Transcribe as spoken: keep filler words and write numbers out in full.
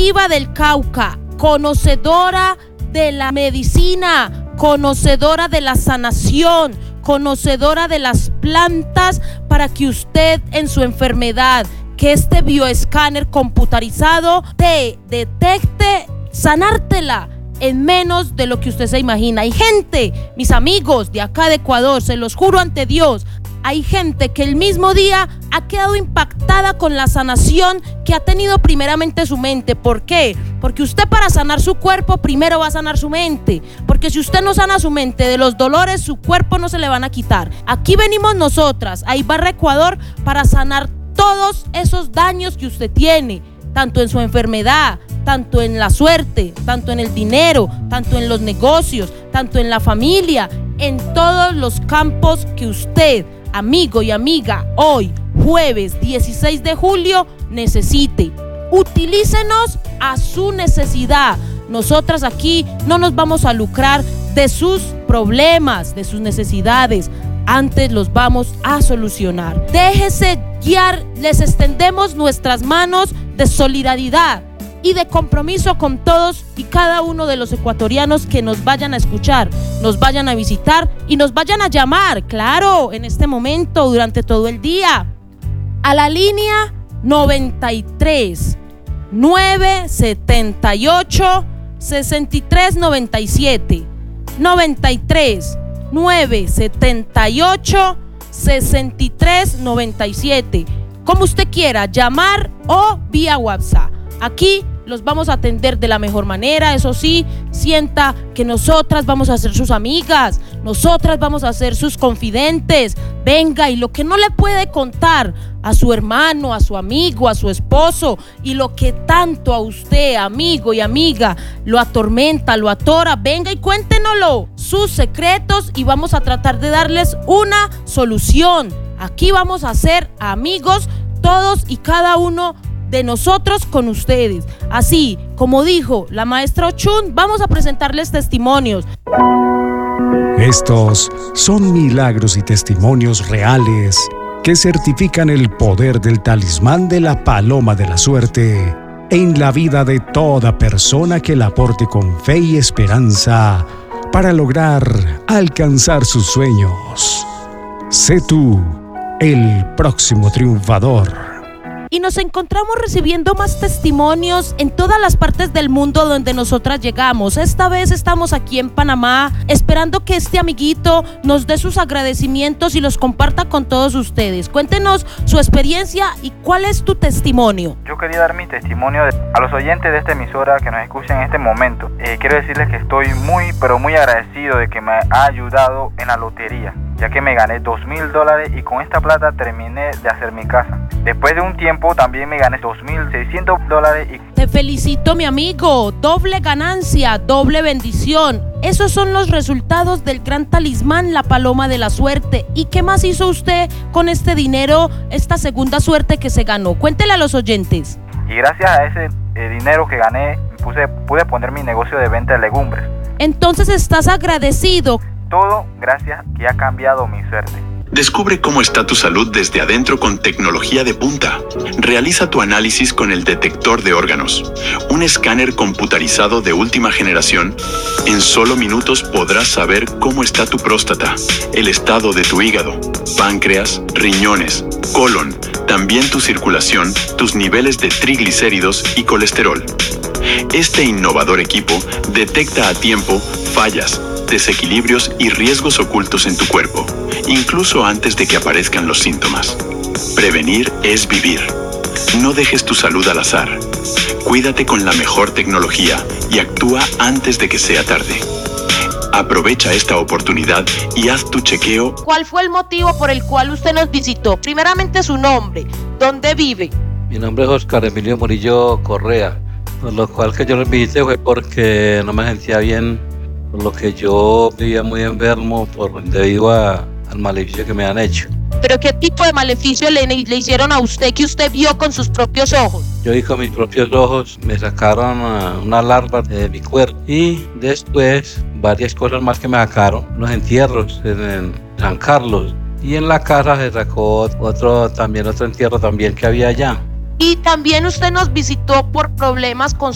nativa del Cauca, conocedora de la medicina, conocedora de la sanación, conocedora de las plantas, para que usted en su enfermedad, que este bioescáner computarizado te detecte, sanártela en menos de lo que usted se imagina. Hay gente, mis amigos de acá de Ecuador, se los juro ante Dios, hay gente que el mismo día ha quedado impactada con la sanación que ha tenido primeramente su mente. ¿Por qué? Porque usted, para sanar su cuerpo, primero va a sanar su mente. Porque si usted no sana su mente de los dolores, su cuerpo no se le van a quitar. Aquí venimos nosotras, a Ibarra Ecuador, para sanar todos esos daños que usted tiene, tanto en su enfermedad, tanto en la suerte, tanto en el dinero, tanto en los negocios, tanto en la familia, en todos los campos que usted, amigo y amiga, hoy, jueves dieciséis de julio, necesite. Utilícenos a su necesidad. Nosotras aquí no nos vamos a lucrar de sus problemas, de sus necesidades. Antes los vamos a solucionar. Déjese guiar, les extendemos nuestras manos de solidaridad y de compromiso con todos y cada uno de los ecuatorianos que nos vayan a escuchar, nos vayan a visitar y nos vayan a llamar, claro, en este momento, durante todo el día, a la línea noventa y tres, nueve setenta y ocho, sesenta y tres noventa y siete, noventa y tres, nueve setenta y ocho, sesenta y tres noventa y siete, como usted quiera, llamar o vía WhatsApp. Aquí los vamos a atender de la mejor manera. Eso sí, sienta que nosotras vamos a ser sus amigas, nosotras vamos a ser sus confidentes. Venga, y lo que no le puede contar a su hermano, a su amigo, a su esposo, y lo que tanto a usted, amigo y amiga, lo atormenta, lo atora, venga y cuéntenoslo, sus secretos, y vamos a tratar de darles una solución. Aquí vamos a ser amigos todos y cada uno de nosotros con ustedes. Así como dijo la maestra Ochun, vamos a presentarles testimonios. Estos son milagros y testimonios reales que certifican el poder del talismán de la paloma de la suerte en la vida de toda persona que la porte con fe y esperanza para lograr alcanzar sus sueños. Sé tú el próximo triunfador. Y nos encontramos recibiendo más testimonios en todas las partes del mundo donde nosotras llegamos. Esta vez estamos aquí en Panamá, esperando que este amiguito nos dé sus agradecimientos y los comparta con todos ustedes. Cuéntenos su experiencia y cuál es tu testimonio. Yo quería dar mi testimonio de, a los oyentes de esta emisora que nos escuchan en este momento. Eh, quiero decirles que estoy muy, pero muy agradecido de que me ha ayudado en la lotería, ya que me gané dos mil dólares y con esta plata terminé de hacer mi casa. Después de un tiempo también me gané dos mil seiscientos dólares y... Te felicito, mi amigo, doble ganancia, doble bendición. Esos son los resultados del gran talismán, la paloma de la suerte. ¿Y qué más hizo usted con este dinero, esta segunda suerte que se ganó? Cuéntele a los oyentes. Y gracias a ese eh, dinero que gané, puse, pude poner mi negocio de venta de legumbres. Entonces estás agradecido. Todo gracias que ha cambiado mi suerte. Descubre cómo está tu salud desde adentro con tecnología de punta. Realiza tu análisis con el detector de órganos, un escáner computarizado de última generación. En solo minutos podrás saber cómo está tu próstata, el estado de tu hígado, páncreas, riñones, colon, también tu circulación, tus niveles de triglicéridos y colesterol. Este innovador equipo detecta a tiempo fallas, desequilibrios y riesgos ocultos en tu cuerpo, incluso antes de que aparezcan los síntomas. Prevenir es vivir. No dejes tu salud al azar. Cuídate con la mejor tecnología y actúa antes de que sea tarde. Aprovecha esta oportunidad y haz tu chequeo. ¿Cuál fue el motivo por el cual usted nos visitó? Primeramente su nombre, ¿dónde vive? Mi nombre es Oscar Emilio Murillo Correa, por lo cual que yo los visité fue porque no me sentía bien, por lo que yo vivía muy enfermo por, debido a, al maleficio que me han hecho. ¿Pero qué tipo de maleficio le, le hicieron a usted que usted vio con sus propios ojos? Yo vi con mis propios ojos, me sacaron uh, una larva de mi cuerpo y después varias cosas más que me sacaron, los entierros en, en San Carlos, y en la casa se sacó otro, también otro entierro también que había allá. Y también usted nos visitó por problemas con